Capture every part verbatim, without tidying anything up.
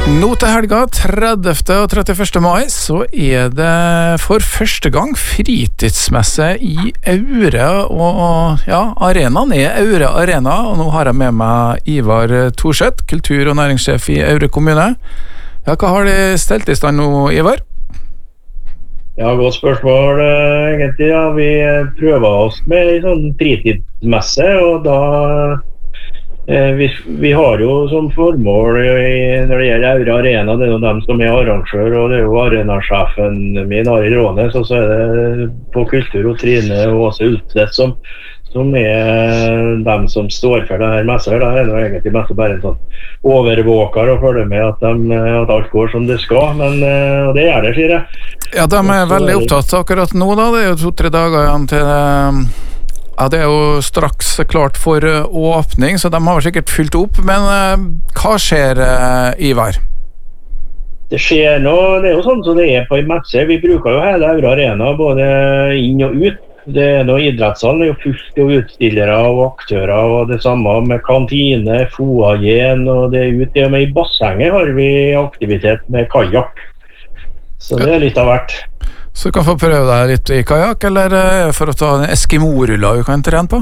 Nå til helga, tredivte og trettiførste mai, så er det for første gang fritidsmesse i Aure, og ja, arenaen er Aure Arena, og nå har jeg med meg Ivar Thorseth, kultur- og næringssjef i Aure kommune. Ja, hva har de stelt i stand nå, Ivar? Ja, godt spørsmål, egentlig. Ja, vi prøver oss med en sånn fritidsmesse, og da eh, vi, vi har jo som formål i, når det gjelder Aure Arena, det er jo dem som er arrangør, og det er jo arenasjefen min, Arild Rånes, og så er det på kultur og Trine og Åse Ultvedt som, som er dem som står for denne messa. Da er det egentlig mest bare en sånn overvåker og følger med at, de, at alt går som det skal, men og det er det, sier jeg. Ja, de er veldig opptatt akkurat nå da, det er jo to-tre dager igjen til ja, det er jo straks klart for åpning, så de har sikkert fylt opp, men hva skjer, Ivar? Det skjer noe, det er jo sånn som det er på en messe. Vi bruker jo hele Aure Arena, både inn og ut. Det er noe idrettssalen, det er jo fullt av utstillere og aktører, og det samme med kantine, foajeen, og det er ut. Det med i bassenget har vi aktivitet med kajak. Så det er litt av hvert. Så du kan få prøve deg litt i kajak, eller for å ta en Eskimo-rulla du kan trene på?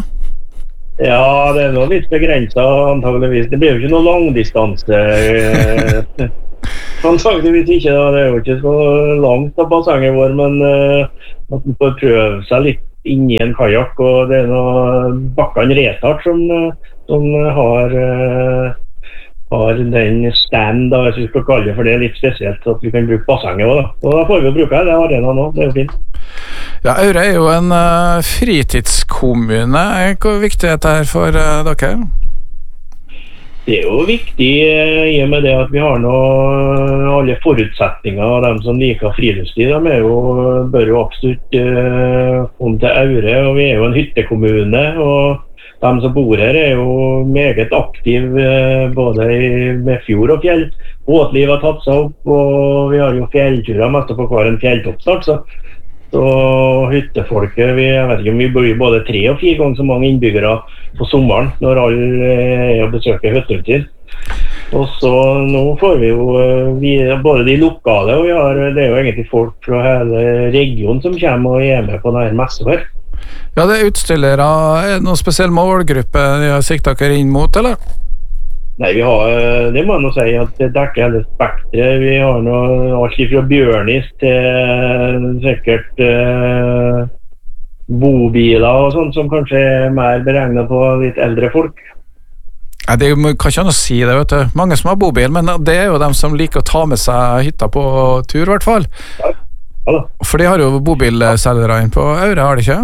Ja, det er noe litt begrenset antageligvis. Det blir jo ikke noe langdistanse. Antageligvis ikke, da. Det er jo ikke så langt av bassenget vår, men uh, at man får prøve seg litt inn i en kajak, og det er noe Bakkan Retard som, som har, uh, har den stand, da, hvis vi skal kalle det for det, litt spesielt, at vi kan bruke bassenget også, da. Og da får vi jo bruke det arenaen nå, det er jo fint. Ja, Aure er jo en uh, fritidskommune. Hvor viktig er dette her for uh, dere? Det er jo viktig uh, i og med det at vi har noe, alle forutsetninger av dem som liker friluftsliv. De er jo, bør jo absolutt uh, komme til Aure, og vi er jo en hyttekommune, og de som bor her er jo meget aktive uh, både i, med fjord og fjell. Båtliv har tatt seg opp, og vi har jo fjellturer mest på hver en fjelltopp snart, så Så hyttefolket, vi, jeg vet ikke om vi blir både tre og fire ganger så mange innbyggere på sommeren når alle er og besøker hytteutid. Og så nå får vi jo vi, både de lokale, og vi har, det er jo egentlig folk fra hele regionen som kommer og er med på denne messen her. Ja, det er utstillere. Er det noen spesiell målgruppe de har siktet dere inn mot, eller? Nei, vi har, det må jeg nå si at det dekker hele spektret. Vi har noe, alt fra bjørnis til sikkert eh, bobiler og sånt, som kanskje er mer beregnet på litt eldre folk. Nei, det er, kan ikke noe si det, vet du. Mange som har bobil, men det er jo dem som liker å ta med seg hytta på tur, i hvert fall. Ja, ja da. For de har jo bobilselgere inn på Aure, har de ikke?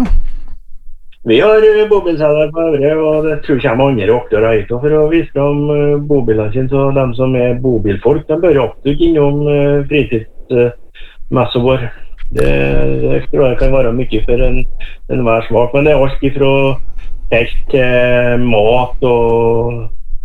Vi har bobilselgere på Aure, og det tror jeg kommer andre aktører hit for å vise om bobilene sine, så de som er bobilfolk, de bør absolutt innom fritidsmessa vår. Det, det tror jeg kan være mye for en, en hver smak, men det er alt fra telt til mat og,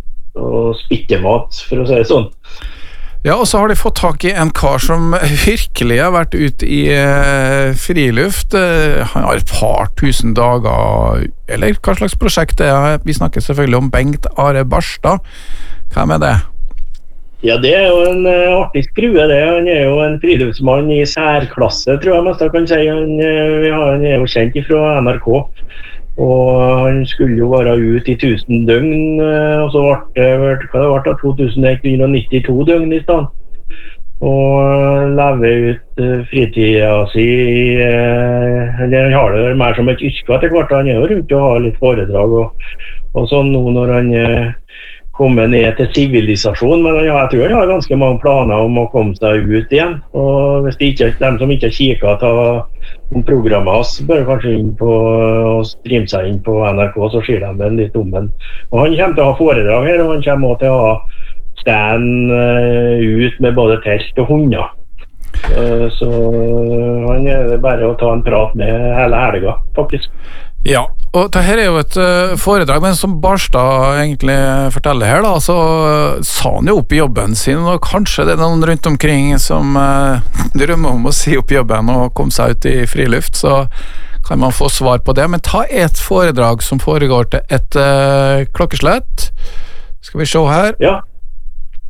og spittemat, for å si det sånn. Ja, og så har de fått tak i en kar som virkelig har vært ute i eh, friluft. Eh, han har et par tusen dager, eller hva slags prosjekt det er? Vi snakker selvfølgelig om Bengt Are Barstad. Hvem er det? Ja, det er jo en uh, artig skrue det. Han er jo en friluftsmann i særklasse, tror jeg mest jeg kan si. Han, uh, vi har, han er jo kjent fra N R K. Og han skulle jo være ut i tusen døgn, og så ble det, hva det ble, to tusen ett hundre nittito døgn i stedet. Og leve ut fritida si, eller han har det mer som et yrke etter hvert. Han er jo rundt og har litt foredrag og, og sånn nå når han kommer ned til sivilisasjon, men ja, jeg tror han har ganske mange planer om å komme seg ut igjen. Og hvis det ikke, de som ikke har kikket til programmet hans, bør kanskje inn på og streame seg inn på N R K, så sier de den litt om den. Og han kommer til å ha foredrag her, og han kommer også til å ha stand uh, ut med både telt og hunder. Uh, så han er bare å ta en prat med hele helga, faktisk. Ja, og dette er jo et uh, foredrag, men som Barstad egentlig forteller her da, så uh, sa han jo opp jobben sin, og kanskje det er noen rundt omkring som uh, drømmer om å si opp jobben og komme seg ut i friluft, så kan man få svar på det. Men ta et foredrag som foregår til et uh, klokkeslett. Skal vi se her. Ja.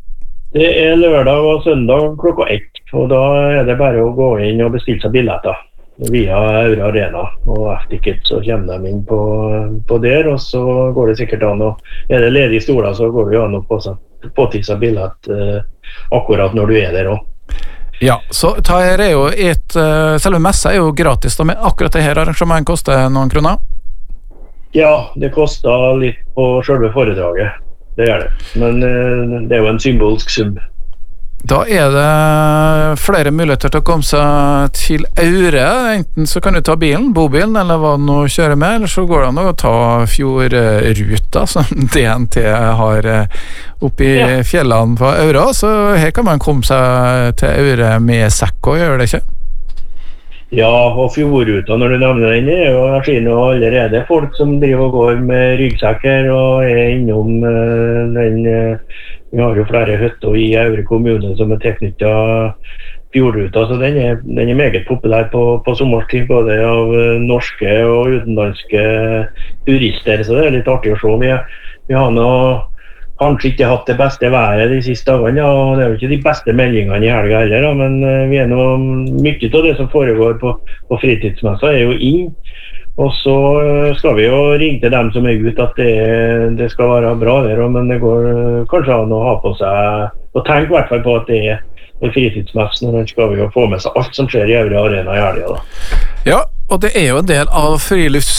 Det er lørdag og søndag klokka ett, og da er det bare å gå inn og bestille seg billetter via Aure Arena og F-ticket, så kommer de inn på, på der, og så går det sikkert an, og er det ledige stoler, så går det jo an å få seg påtil seg billett eh, akkurat når du er der også. Ja, så det her er jo et, selve messa er jo gratis, da, men akkurat det her arrangementet koster noen kroner? Ja, det koster litt på selve foredraget, det gjør det, men eh, det er jo en symbolsk sum. Da er det flere muligheter til å komme seg til Aure. Enten så kan du ta bilen, bobilen, eller hva du nå kjører med, eller så går det an å ta fjordruta, som D N T har oppe i ja. fjellene på Aure. Så her kan man komme seg til Aure med sekk og gjøre det ikke? Ja, og fjordruta, når du nevner den, er jo jeg sier nå allerede folk som driver og går med ryggsekker og er innom uh, den uh, vi har jo flere hytter i Aure kommune som er tilknyttet fjordruta, så den er, den er meget populær på, på sommerstid, både av norske og utenlandske turister, så det er litt artig å se. Vi, vi har nå kanskje ikke hatt det beste været de siste dagene, ja, og det er jo ikke de beste meldingene i helga heller, da, men vi er nå, mye av det som foregår på, på fritidsmessa er jo inn. Og så skal vi jo ringe til dem som er ute at det, det skal være bra der, men det går kanskje an å ha på seg, og tenke i hvert fall på at det er fritidsmessen, og den skal vi jo få med seg alt som skjer i Aure Arena i helga da. Ja, og det er jo en del av frilufts